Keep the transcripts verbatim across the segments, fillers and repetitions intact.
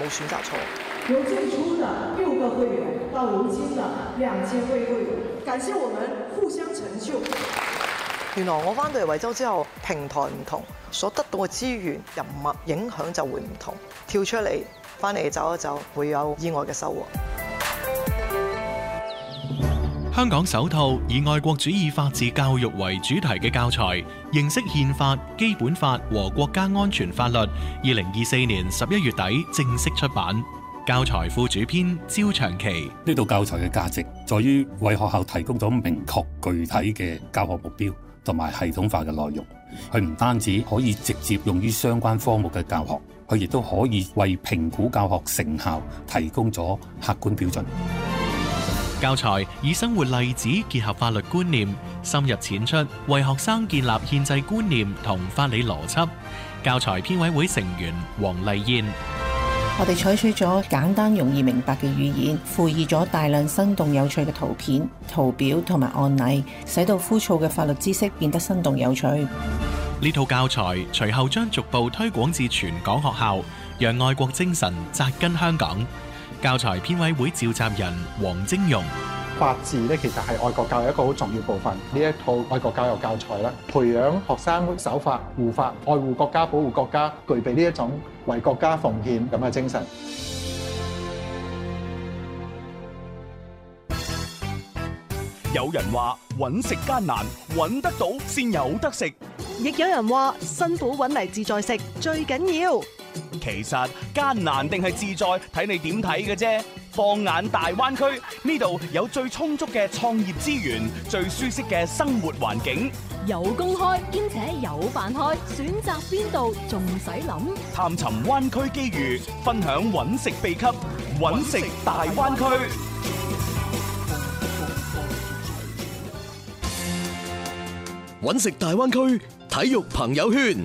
冇選擇錯。 由最初的六個會員到如今的兩千位會員，感謝我們互相成就。 原來我翻到嚟惠州之後，平台唔同，所得到嘅資源、人脈影響就會唔同。跳出嚟，翻嚟走一走，會有意外嘅收穫。 香港首套以愛國主義法治教育為主題嘅教材《認識憲法、基本法和國家安全法律》，二零二四年十一月底正式出版。教材副主編焦長期， 呢套教材嘅價值在於為學校提供咗明確具體嘅教學目標同埋系統化嘅內容。佢唔單止可以直接用於相關科目嘅教學，佢亦都可以為評估教學成效提供咗客觀標準。 教材以生活例子結合法律觀念，深入淺出，為學生建立憲制觀念同法理邏輯。教材編委會成員黃麗燕。 我哋採取咗簡單容易明白嘅語言，附以咗大量生動有趣嘅圖片、圖表同埋案例，使到枯燥嘅法律知識變得生動有趣。 呢套教材隨後將逐步推廣至全港學校，讓愛國精神扎根香港。教材編委會召集人黃晶容。 法治咧，其實係愛國教育一個好重要部分。呢一套愛國教育教材咧，培養學生守法、護法、愛護國家、保護國家，具備呢一種為國家奉獻咁嘅精神。 有人話揾食艱難，揾得到先有得食； 亦有人話辛苦揾嚟自在食最緊要。 其實艱難定係自在，睇你點睇嘅啫。放眼大灣區，呢度有最充足嘅創業資源，最舒適嘅生活環境， 有工開兼且有飯開，選擇邊度仲使諗？ 探尋灣區機遇，分享揾食秘笈，揾食大灣區。 揾食大灣區體育朋友圈。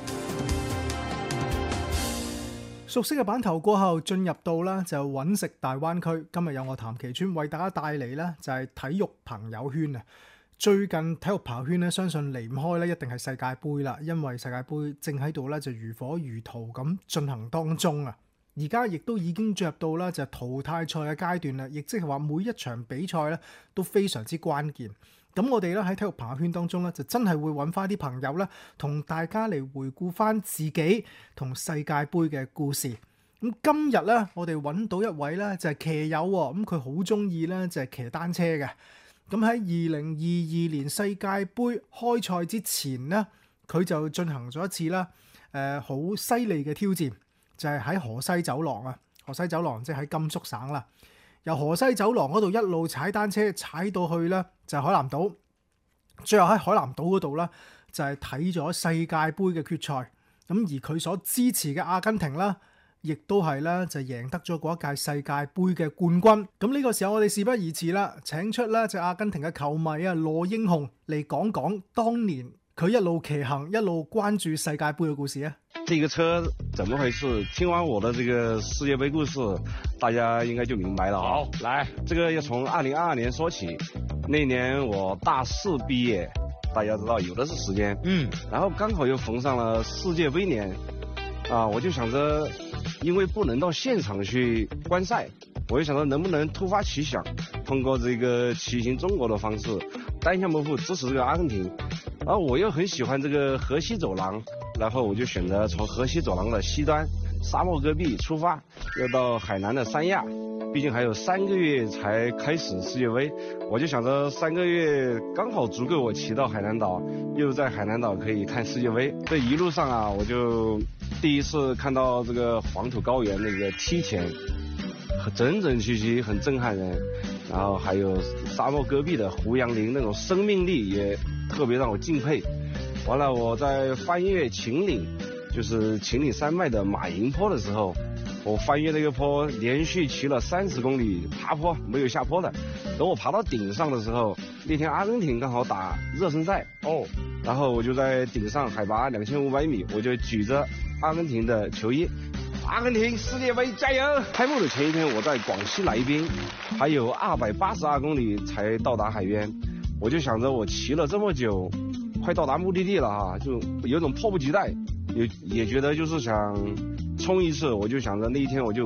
熟悉嘅版頭過後，進入到啦就揾食大灣區。今日有我譚其川為大家帶嚟呢就係體育朋友圈啊！最近體育朋友圈呢，相信離唔開呢一定係世界盃啦，因為世界盃正喺度呢就如火如荼咁進行當中啊！而家亦都已經進入到啦就淘汰賽嘅階段啦，亦即係話每一場比賽呢都非常之關鍵。咁我哋咧喺體育朋友圈當中咧，就真係會揾翻啲朋友咧，同大家嚟回顧翻自己同世界盃嘅故事。咁今日咧，我哋揾到一位咧就係騎友喎，咁佢好中意咧就係騎單車嘅。咁喺二零二二年世界盃開賽之前咧，佢就進行咗一次啦，誒好犀利嘅挑戰，就係喺河西走廊啊，河西走廊即係喺甘肅省啦。由河西走廊嗰度一路踩單車踩到去咧就係海南島，最後喺海南島嗰度咧就係睇咗世界盃嘅決賽。咁而佢所支持嘅阿根廷啦，亦都係咧就贏得咗嗰一屆世界盃嘅冠軍。咁呢個時候我哋事不宜遲啦，請出咧就阿根廷嘅球迷啊羅英雄嚟講講當年佢一路騎行一路關注世界盃嘅故事啊！ 這個車怎麼回事？聽完我的這個世界盃故事，大家應該就明白了。好，來，這個要從二零二二年說起。那年我大四畢業，大家知道有的是時間，嗯，然後剛好又逢上了世界盃年，啊，我就想着，因為不能到現場去觀賽，我就想着能不能突發奇想，通過這個騎行中國的方式，單向幕布支持這個阿根廷。然後我又很喜歡這個河西走廊，然後我就選擇從河西走廊的西端沙漠戈壁出發，又到海南的三亞，畢竟還有三個月才開始世界盃，我就想着三個月剛好足夠我騎到海南島，又在海南島可以看世界盃。這一路上啊，我就第一次看到這個黃土高原那個梯田，整整齊齊，很震撼人。然後還有沙漠戈壁的胡楊林那種生命力也特別讓我敬佩。完了，我在翻越秦嶺，就是秦嶺山脈的馬營坡的時候，我翻越那個坡，連續騎了三十公里爬坡，沒有下坡的。等我爬到頂上的時候，那天阿根廷剛好打熱身賽哦，然後我就在頂上海拔兩千五百米，我就舉着阿根廷的球衣，阿根廷世界盃加油！開幕的前一天，我在廣西來賓，還有二百八十二公里才到達海邊，我就想着我騎了這麼久，快到達目的地了哈，就有種迫不及待，也也覺得就是想衝一次，我就想着那一天我就